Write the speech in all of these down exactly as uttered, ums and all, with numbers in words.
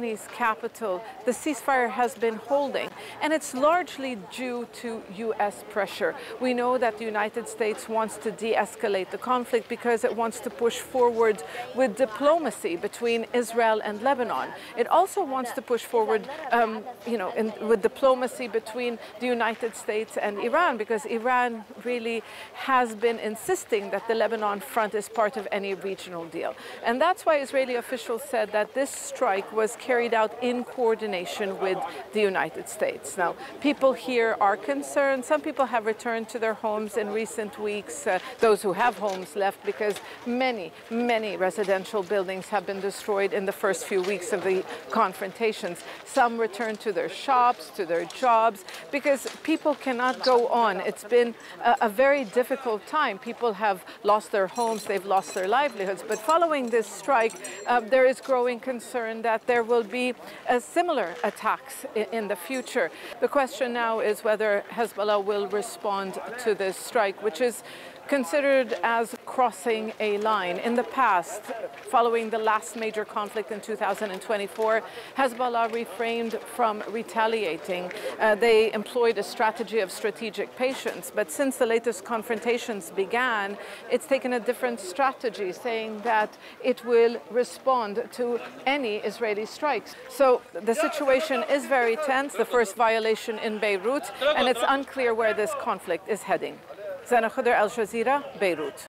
Lebanese capital, the ceasefire has been holding, and it's largely due to U S pressure. We know that the United States wants to de-escalate the conflict because it wants to push forward with diplomacy between Israel and Lebanon. It also wants to push forward, um, you know, in, with diplomacy between the United States and Iran, because Iran really has been insisting that the Lebanon front is part of any regional deal. And that's why Israeli officials said that this strike was carried out in coordination with the United States. Now, people here are concerned. Some people have returned to their homes in recent weeks, uh, those who have homes left, because many, many residential buildings have been destroyed in the first few weeks of the confrontations. Some returned to their shops, to their jobs, because people cannot go on. It's been a, a very difficult time. People have lost their homes, they've lost their livelihoods. But following this strike, uh, there is growing concern that there will be uh, similar attacks in, in the future. The question now is whether Hezbollah will respond to this strike, which is considered as crossing a line. In the past, following the last major conflict in two thousand twenty-four, Hezbollah refrained from retaliating. Uh, they employed a strategy of strategic patience, but since the latest confrontations began, it's taken a different strategy, saying that it will respond to any Israeli strikes. So the situation is very tense, the first violation in Beirut, and it's unclear where this conflict is heading. Zana Khudr, Al Jazeera, Beirut.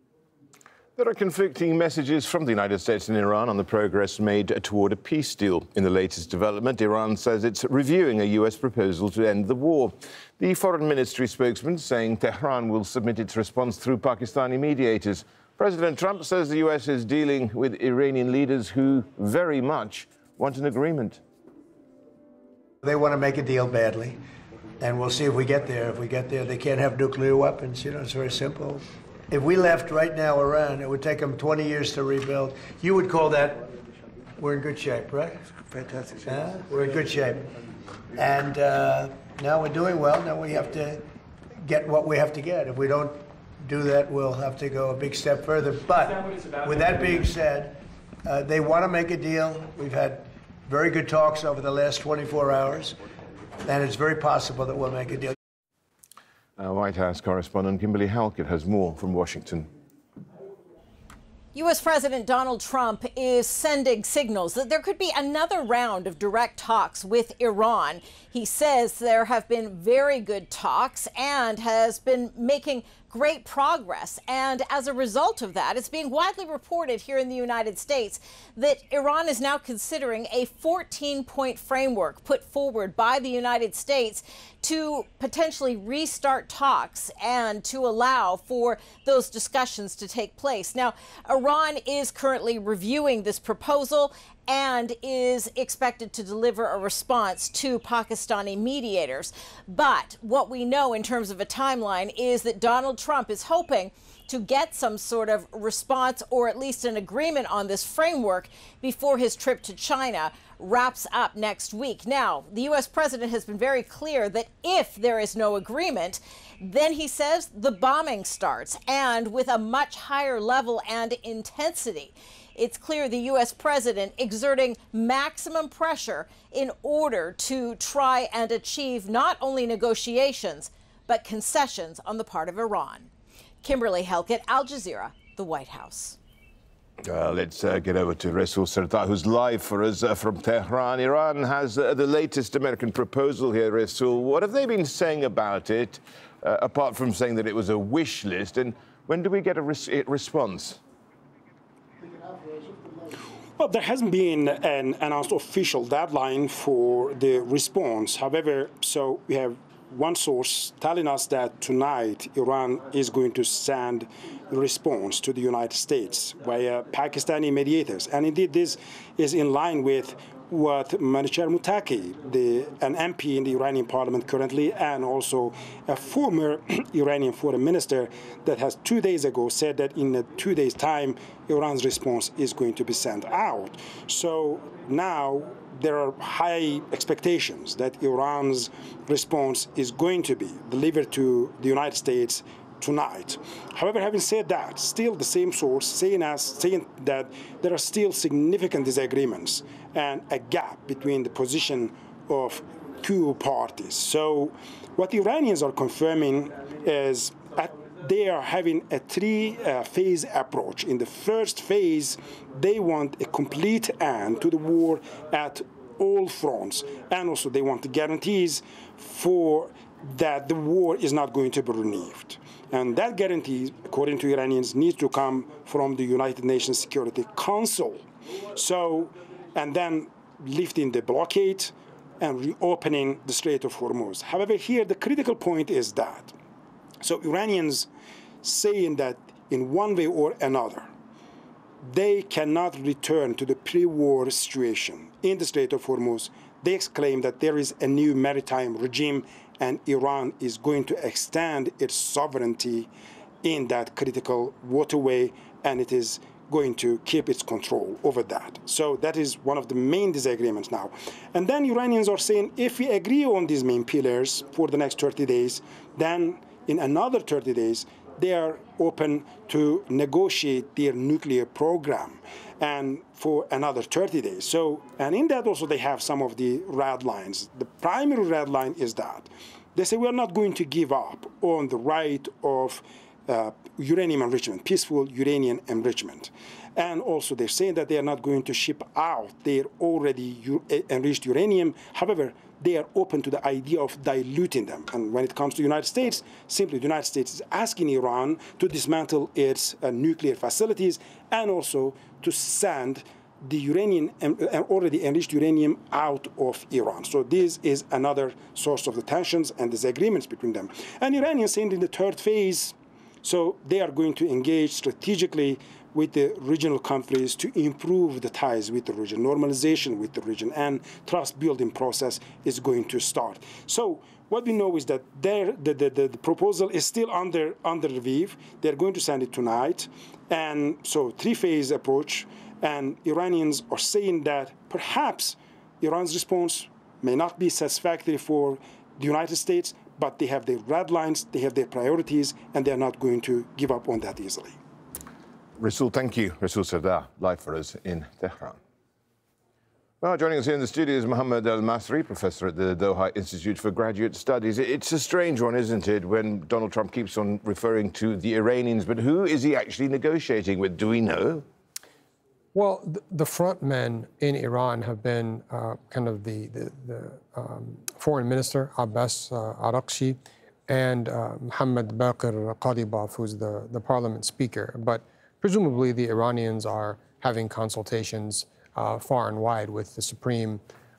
There are conflicting messages from the United States and Iran on the progress made toward a peace deal. In the latest development, Iran says it's reviewing a U S proposal to end the war. The foreign ministry spokesman saying Tehran will submit its response through Pakistani mediators. President Trump says the U S is dealing with Iranian leaders who very much want an agreement. They want to make a deal badly. And we'll see if we get there. If we get there, they can't have nuclear weapons. You know, it's very simple. If we left right now Iran, it would take them twenty years to rebuild. You would call that, we're in good shape, right? Fantastic shape. Yeah, we're in good shape. And uh, now we're doing well. Now we have to get what we have to get. If we don't do that, we'll have to go a big step further. But with that being said, uh, they want to make a deal. We've had very good talks over the last twenty-four hours. And it's very possible that we'll make a deal. Our White House correspondent Kimberly Halkett has more from Washington. U S President Donald Trump is sending signals that there could be another round of direct talks with Iran. He says there have been very good talks and has been making great progress. And as a result of that, it's being widely reported here in the United States that Iran is now considering a fourteen point framework put forward by the United States to potentially restart talks and to allow for those discussions to take place. Now, Iran is currently reviewing this proposal and is expected to deliver a response to Pakistani mediators. But what we know in terms of a timeline is that Donald Trump is hoping to get some sort of response or at least an agreement on this framework before his trip to China wraps up next week. Now, the U S president has been very clear that if there is no agreement, then he says the bombing starts, and with a much higher level and intensity. It's clear the U S president exerting maximum pressure in order to try and achieve not only negotiations, but concessions on the part of Iran. Kimberly Halkett, Al Jazeera, the White House. Uh, let's uh, get over to Resul Sardar, who's live for us uh, from Tehran. Iran has uh, the latest American proposal here, Resul. What have they been saying about it, uh, apart from saying that it was a wish list? And when do we get a res response? Well, there hasn't been an announced official deadline for the response. However, so we have one source telling us that tonight Iran is going to send a response to the United States via Pakistani mediators. And indeed, this is in line with what Manouchehr Mottaki, the, an M P in the Iranian parliament currently, and also a former Iranian foreign minister that has two days ago said that in a two days' time, Iran's response is going to be sent out. So now there are high expectations that Iran's response is going to be delivered to the United States tonight. However, having said that, still the same source saying, as, saying that there are still significant disagreements and a gap between the position of two parties. So what the Iranians are confirming is at, they are having a three-phase uh, approach. In the first phase, they want a complete end to the war at all fronts, and also they want the guarantees for that the war is not going to be renewed. And that guarantee, according to Iranians, needs to come from the United Nations Security Council. So, and then lifting the blockade and reopening the Strait of Hormuz. However, here the critical point is that, so Iranians saying that in one way or another, they cannot return to the pre-war situation in the Strait of Hormuz. They exclaim that there is a new maritime regime and Iran is going to extend its sovereignty in that critical waterway, and it is going to keep its control over that. So that is one of the main disagreements now. And then Iranians are saying, if we agree on these main pillars for the next thirty days, then in another thirty days, they are open to negotiate their nuclear program and for another thirty days. So, and in that also they have some of the red lines. The primary red line is that they say we're not going to give up on the right of uh, uranium enrichment, peaceful uranium enrichment. And also they're saying that they are not going to ship out their already enriched uranium. However, they are open to the idea of diluting them. And when it comes to the United States, simply the United States is asking Iran to dismantle its uh, nuclear facilities and also to send the uranium, uh, already enriched uranium out of Iran. So this is another source of the tensions and disagreements between them. And Iranians saying in the third phase, so they are going to engage strategically with the regional countries to improve the ties with the region, normalization with the region, and trust-building process is going to start. So what we know is that there, the, the, the proposal is still under, under review. They're going to send it tonight. And so three-phase approach, and Iranians are saying that perhaps Iran's response may not be satisfactory for the United States, but they have their red lines, they have their priorities, and they're not going to give up on that easily. Rasul, thank you. Rasul Sardar, live for us in Tehran. Well, joining us here in the studio is Mohammad Al-Masri, professor at the Doha Institute for Graduate Studies. It's a strange one, isn't it, when Donald Trump keeps on referring to the Iranians, but who is he actually negotiating with? Do we know? Well, the front men in Iran have been uh, kind of the, the, the um, foreign minister, Abbas uh, Araghchi, and uh, Mohammad Baqir Qalibaf, who's the, the parliament speaker. But presumably the Iranians are having consultations uh, far and wide with the Supreme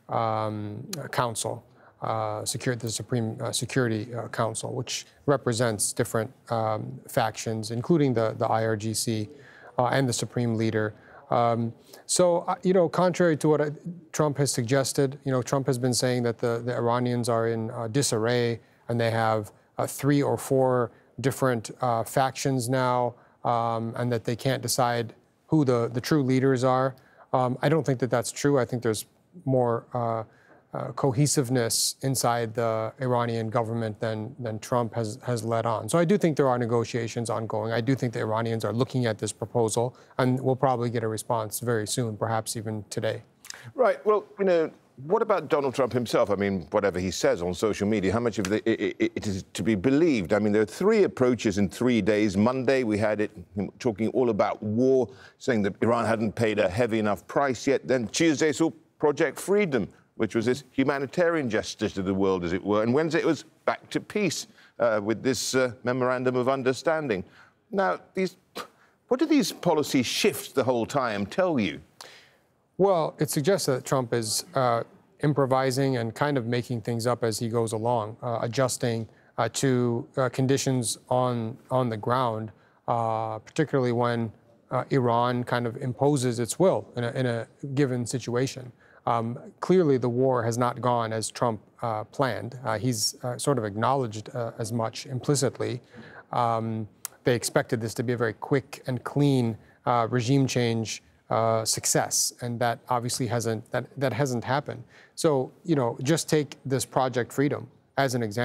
um, Council, uh, secure, the Supreme uh, Security uh, Council, which represents different um, factions, including the, the I R G C uh, and the Supreme Leader. Um, so, uh, you know, contrary to what uh, Trump has suggested, you know, Trump has been saying that the, the Iranians are in uh, disarray and they have uh, three or four different uh, factions now, um, and that they can't decide who the, the true leaders are. Um, I don't think that that's true. I think there's more uh, uh, cohesiveness inside the Iranian government than, than Trump has, has led on. So I do think there are negotiations ongoing. I do think the Iranians are looking at this proposal, and we'll probably get a response very soon, perhaps even today. Right. Well, you know, what about Donald Trump himself? I mean, whatever he says on social media, how much of the, it, it, it is to be believed? I mean, there are three approaches in three days. Monday, we had it him talking all about war, saying that Iran hadn't paid a heavy enough price yet. Then Tuesday saw Project Freedom, which was this humanitarian gesture to the world, as it were. And Wednesday, it was back to peace uh, with this uh, memorandum of understanding. Now, these, what do these policy shifts the whole time tell you? Well, it suggests that Trump is uh, improvising and kind of making things up as he goes along, uh, adjusting uh, to uh, conditions on, on the ground, uh, particularly when uh, Iran kind of imposes its will in a, in a given situation. Um, clearly, the war has not gone as Trump uh, planned. Uh, he's uh, sort of acknowledged uh, as much implicitly. Um, they expected this to be a very quick and clean uh, regime change uh, success, and that obviously hasn't that that hasn't happened. So, you know, just take this Project Freedom as an example.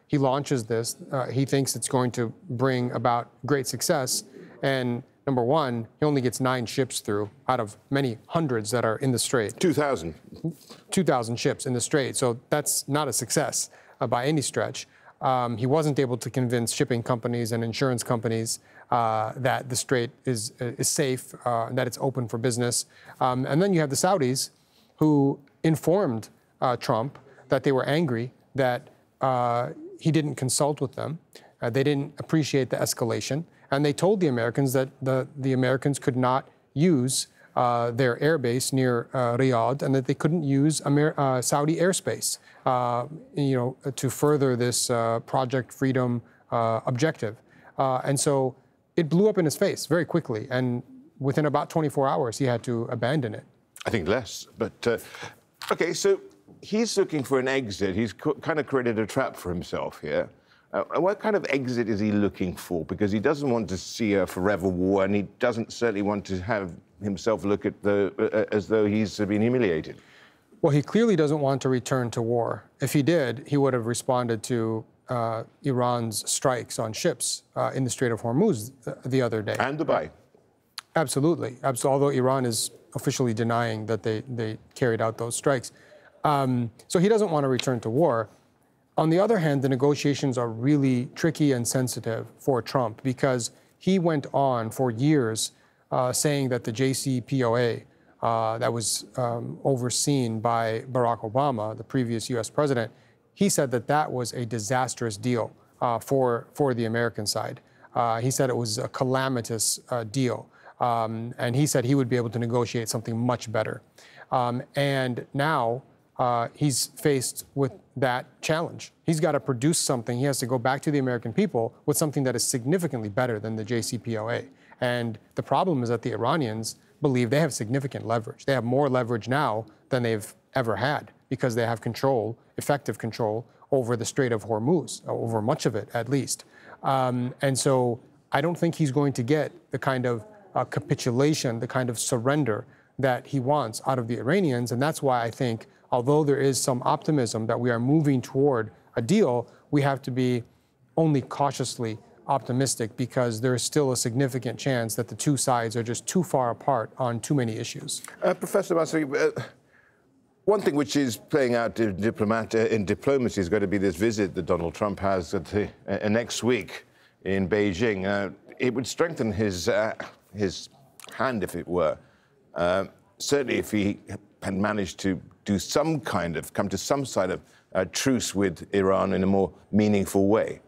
He launches this. Uh, he thinks it's going to bring about great success. And number one, he only gets nine ships through out of many hundreds that are in the Strait. two thousand. two thousand ships in the Strait. So that's not a success uh, by any stretch. Um, he wasn't able to convince shipping companies and insurance companies uh, that the Strait is, is safe, uh, that it's open for business. Um, and then you have the Saudis who informed uh, Trump that they were angry that uh, he didn't consult with them. Uh, they didn't appreciate the escalation. And they told the Americans that the, the Americans could not use uh, their airbase near uh, Riyadh and that they couldn't use Amer uh, Saudi airspace, uh, you know, to further this uh, Project Freedom uh, objective. Uh, and so it blew up in his face very quickly. And within about twenty-four hours, he had to abandon it. I think less. But, uh, OK, so he's looking for an exit. He's kind of created a trap for himself here. Uh, what kind of exit is he looking for? Because he doesn't want to see a forever war, and he doesn't certainly want to have himself look at the uh, as though he's been humiliated. Well, he clearly doesn't want to return to war. If he did, he would have responded to uh, Iran's strikes on ships uh, in the Strait of Hormuz the, the other day. And Dubai. Absolutely. Absolutely. Although Iran is officially denying that they, they carried out those strikes. Um, so he doesn't want to return to war. On the other hand, the negotiations are really tricky and sensitive for Trump because he went on for years uh, saying that the J C P O A uh, that was um, overseen by Barack Obama, the previous U S president, he said that that was a disastrous deal uh, for, for the American side. Uh, he said it was a calamitous uh, deal. Um, and he said he would be able to negotiate something much better. Um, and now, Uh, he's faced with that challenge. He's got to produce something. He has to go back to the American people with something that is significantly better than the J C P O A. And the problem is that the Iranians believe they have significant leverage. They have more leverage now than they've ever had because they have control, effective control, over the Strait of Hormuz, over much of it at least. Um, and so I don't think he's going to get the kind of uh, capitulation, the kind of surrender that he wants out of the Iranians. And that's why I think, although there is some optimism that we are moving toward a deal, we have to be only cautiously optimistic because there is still a significant chance that the two sides are just too far apart on too many issues. Uh, Professor Masri, uh, one thing which is playing out in, diplomat, uh, in diplomacy is going to be this visit that Donald Trump has at the, uh, next week in Beijing. Uh, it would strengthen his, uh, his hand, if it were. Uh, certainly if he had managed to do some kind of, come to some side of uh, truce with Iran in a more meaningful way.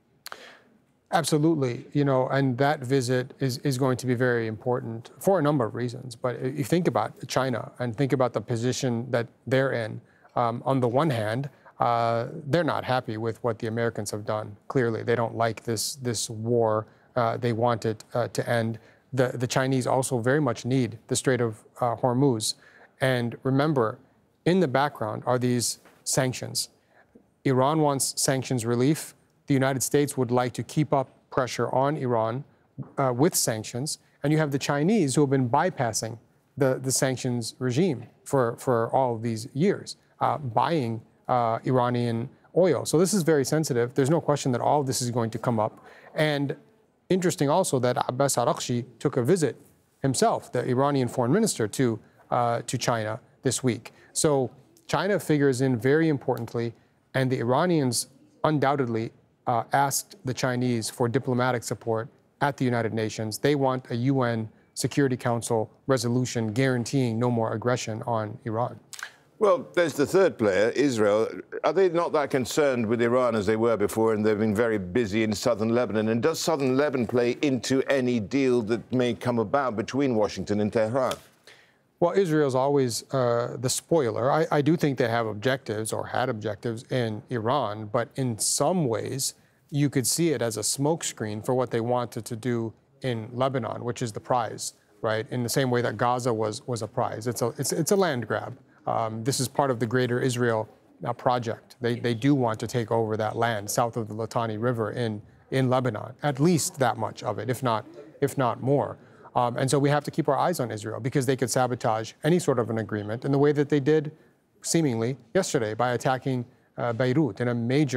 Absolutely. You know, and that visit is, is going to be very important for a number of reasons. But if you think about China and think about the position that they're in, um, on the one hand, uh, they're not happy with what the Americans have done. Clearly, they don't like this, this war. Uh, they want it uh, to end. The, the Chinese also very much need the Strait of uh, Hormuz. And remember, in the background are these sanctions. Iran wants sanctions relief. The United States would like to keep up pressure on Iran uh, with sanctions. And you have the Chinese who have been bypassing the, the sanctions regime for, for all of these years, uh, buying uh, Iranian oil. So this is very sensitive. There's no question that all of this is going to come up. And interesting also that Abbas Araghchi took a visit himself, the Iranian foreign minister, to, uh, to China this week. So China figures in very importantly, and the Iranians undoubtedly uh, asked the Chinese for diplomatic support at the United Nations. They want a U N Security Council resolution guaranteeing no more aggression on Iran. Well, there's the third player, Israel. Are they not that concerned with Iran as they were before, and they've been very busy in southern Lebanon? And does southern Lebanon play into any deal that may come about between Washington and Tehran? Well, Israel's always uh, the spoiler. I, I do think they have objectives or had objectives in Iran, but in some ways, you could see it as a smokescreen for what they wanted to do in Lebanon, which is the prize, right? In the same way that Gaza was, was a prize. It's a, it's, it's a land grab. Um, this is part of the greater Israel uh, project. They, they do want to take over that land south of the Litani River in, in Lebanon, at least that much of it, if not, if not more. Um, and so we have to keep our eyes on Israel because they could sabotage any sort of an agreement in the way that they did seemingly yesterday by attacking uh, Beirut in a major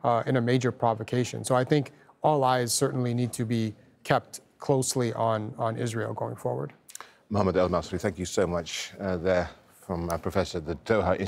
uh, in a major provocation. So I think all eyes certainly need to be kept closely on, on Israel going forward. Mohammed El-Masri, thank you so much uh, there from uh, Professor at the Doha Institute.